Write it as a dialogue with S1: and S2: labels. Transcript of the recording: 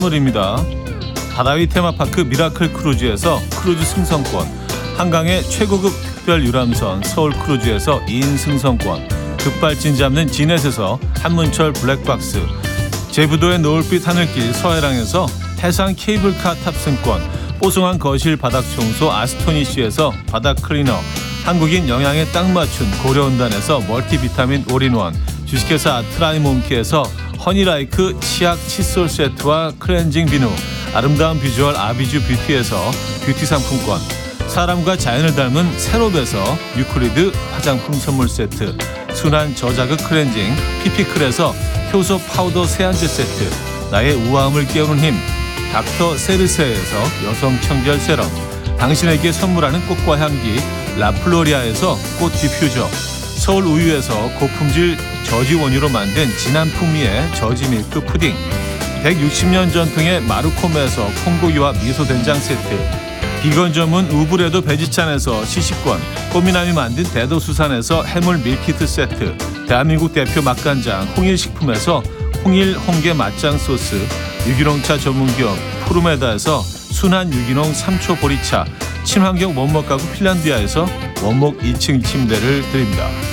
S1: 선물입니다. 바다위 테마파크 미라클 크루즈에서 크루즈 승선권, 한강의 최고급 특별 유람선 서울 크루즈에서 2인 승선권, 급발진 잡는 지넷에서 한문철 블랙박스, 제부도의 노을빛 하늘길 서해랑에서 해상 케이블카 탑승권, 뽀송한 거실 바닥 청소 아스토니시에서 바닥 클리너, 한국인 영양에 딱 맞춘 고려온단에서 멀티비타민 올인원, 주식회사 아트라이몬키에서 허니라이크 치약 칫솔 세트와 클렌징 비누, 아름다운 비주얼 아비주 뷰티에서 뷰티 상품권, 사람과 자연을 닮은 세롭에서 유크리드 화장품 선물 세트, 순한 저자극 클렌징 피피클에서 효소 파우더 세안제 세트, 나의 우아함을 깨우는 힘 닥터 세르세에서 여성 청결 세럼, 당신에게 선물하는 꽃과 향기 라플로리아에서 꽃 디퓨저, 서울 우유에서 고품질 저지 원유로 만든 진한 풍미의 저지 밀크 푸딩, 160년 전통의 마루코메에서 콩고기와 미소된장 세트, 비건 전문 우브레도 베지찬에서 시식권, 꽃미남이 만든 대도수산에서 해물 밀키트 세트, 대한민국 대표 맛간장 홍일식품에서 홍일 홍게 맛장 소스, 유기농차 전문기업 푸르메다에서 순한 유기농 삼초 보리차, 친환경 원목 가구 핀란디아에서 원목 2층 침대를 드립니다.